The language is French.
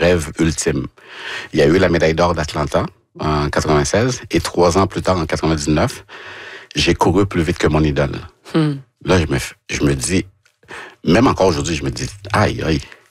rêve ultime. Il y a eu la médaille d'or d'Atlanta en 96 et 3 ans plus tard, en 99, j'ai couru plus vite que mon idole. Là, je me dis, même encore aujourd'hui, je me dis, aïe,